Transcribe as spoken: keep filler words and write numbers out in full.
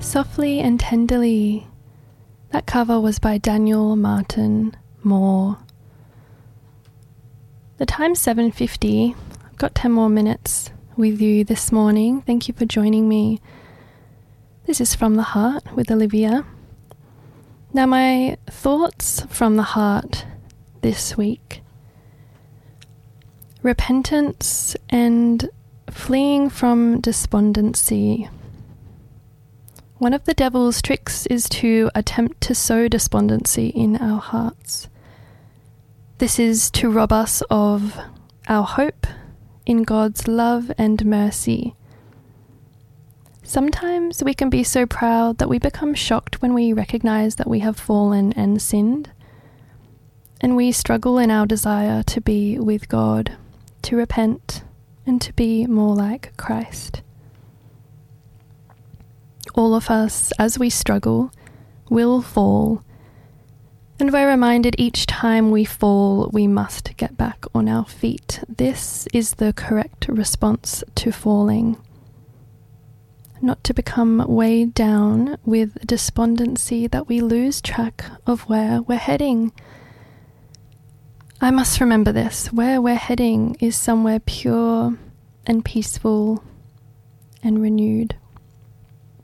Softly and Tenderly. That cover was by Daniel Martin Moore. The time's seven fifty. I've got ten more minutes with you this morning. Thank you for joining me. This is From the Heart with Olivia. Now, my thoughts from the heart this week. Repentance and fleeing from despondency. One of the devil's tricks is to attempt to sow despondency in our hearts. This is to rob us of our hope in God's love and mercy. Sometimes we can be so proud that we become shocked when we recognize that we have fallen and sinned, and we struggle in our desire to be with God, to repent, and to be more like Christ. All of us, as we struggle, will fall, and we're reminded each time we fall, we must get back on our feet. This is the correct response to falling. Not to become weighed down with despondency that we lose track of where we're heading. I must remember this. Where we're heading is somewhere pure and peaceful and renewed.